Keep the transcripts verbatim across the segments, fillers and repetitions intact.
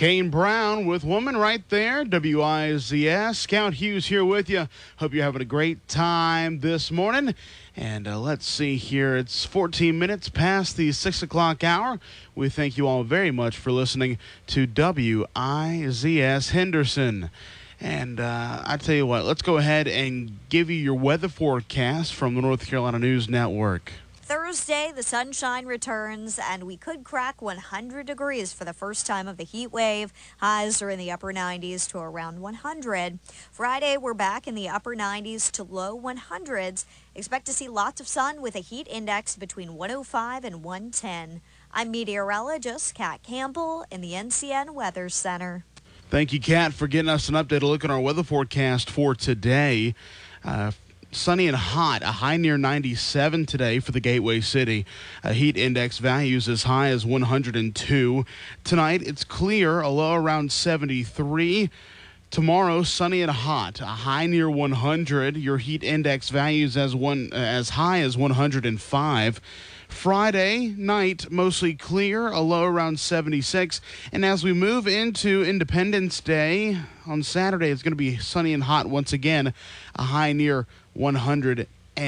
Kane Brown with Woman right there, W I Z S. Scout Hughes here with you. Hope you're having a great time this morning. And uh, let's see here. It's fourteen minutes past the six o'clock hour. We thank you all very much for listening to W I Z S Henderson. And uh, I tell you what, let's go ahead and give you your weather forecast from the North Carolina News Network. Thursday, the sunshine returns, and we could crack one hundred degrees for the first time of the heat wave. Highs are in the upper nineties to around one hundred. Friday, we're back in the upper nineties to low one hundreds. Expect to see lots of sun with a heat index between one oh five and one ten. I'm meteorologist Kat Campbell in the N C N Weather Center. Thank you, Kat, for getting us an updated look at our weather forecast for today. Uh, Sunny and hot, a high near ninety-seven today for the Gateway City. A heat index values as high as one hundred two. Tonight, it's clear, a low around seventy-three. Tomorrow, sunny and hot, a high near one hundred. Your heat index values as one as high as one hundred five. Friday night, mostly clear, a low around seventy-six. And as we move into Independence Day, on Saturday, it's going to be sunny and hot once again, a high near one hundred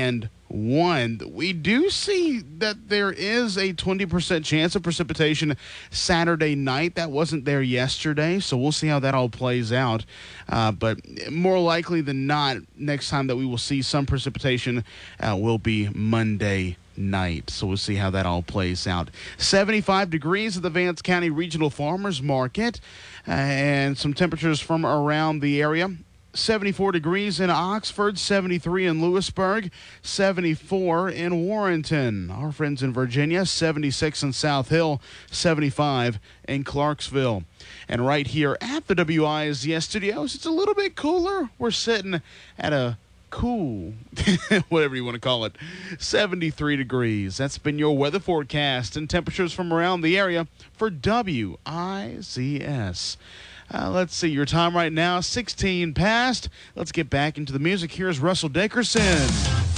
one. We do see that there is a twenty percent chance of precipitation Saturday night. That wasn't there yesterday, so we'll see how that all plays out. Uh, but more likely than not, next time that we will see some precipitation uh, will be Monday night. So we'll see how that all plays out. seventy-five degrees at the Vance County Regional Farmers Market, uh, and some temperatures from around the area. seventy-four degrees in Oxford, seventy-three in Lewisburg, seventy-four in Warrenton. Our friends in Virginia, seventy-six in South Hill, seventy-five in Clarksville. And right here at the W I Z S studios, it's a little bit cooler. We're sitting at a cool, whatever you want to call it, seventy-three degrees. That's been your weather forecast and temperatures from around the area for W I Z S. Uh, let's see, your time right now, sixteen past. Let's get back into the music. Here's Russell Dickerson.